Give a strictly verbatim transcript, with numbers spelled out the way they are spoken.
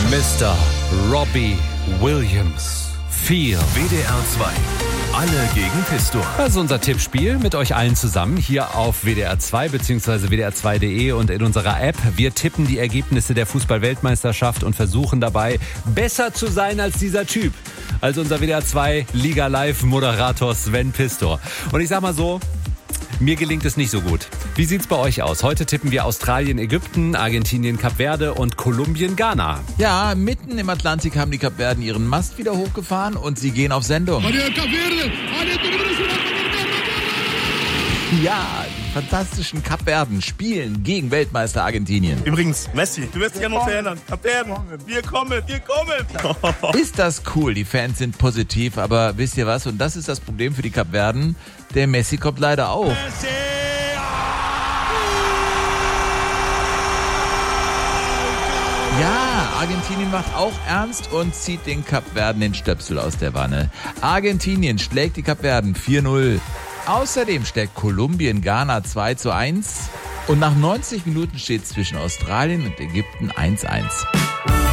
Mister Robbie Williams. Vier. W D R zwei. Alle gegen Pistor. Das ist unser Tippspiel mit euch allen zusammen hier auf W D R zwei bzw. W D R zwei Punkt de und in unserer App. Wir tippen die Ergebnisse der Fußball-Weltmeisterschaft und versuchen dabei besser zu sein als dieser Typ. Also unser W D R zwei Liga Live Moderator Sven Pistor. Und ich sag mal so, mir gelingt es nicht so gut. Wie sieht's bei euch aus? Heute tippen wir Australien, Ägypten, Argentinien, Kap Verde und Kolumbien, Ghana. Ja, mitten im Atlantik haben die Kapverden ihren Mast wieder hochgefahren und sie gehen auf Sendung. Ja, die fantastischen Kapverden spielen gegen Weltmeister Argentinien. Übrigens, Messi, du wirst dich ja noch verändern. Kapverden, wir kommen, wir kommen. Ist das cool, die Fans sind positiv, aber wisst ihr was? Und das ist das Problem für die Kapverden. Der Messi kommt leider auch. Ja, Argentinien macht auch ernst und zieht den Kapverden den Stöpsel aus der Wanne. Argentinien schlägt die Kapverden vier null. Außerdem schlägt Kolumbien Ghana zwei zu eins. Und nach neunzig Minuten steht es zwischen Australien und Ägypten eins eins.